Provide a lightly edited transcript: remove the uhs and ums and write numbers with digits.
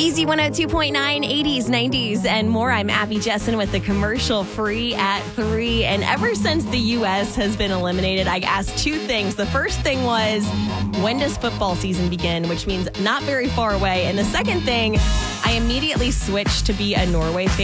Easy 102.9, 80s, 90s, and more. I'm Abby Jessen with the commercial free at 3. And ever since the U.S. has been eliminated, I asked two things. The first thing was, when does football season begin? Which means not very far away. And the second thing, I immediately switched to be a Norway fan.